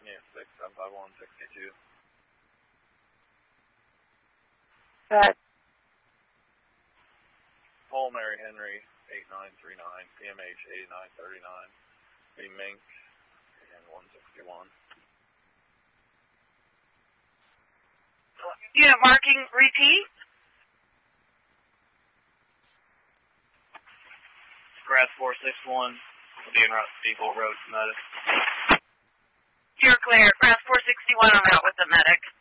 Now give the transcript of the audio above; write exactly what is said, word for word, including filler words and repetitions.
Yeah, six seven five one sixty-two. Go ahead. Paul Mary Henry, eight nine three nine, P M H eighty-nine thirty-nine, B Mink, and one sixty-one. Unit marking, repeat. Grass four six one, will be en route to Depot Road, medic. You're clear. Grass four sixty-one, I'm out with the medic.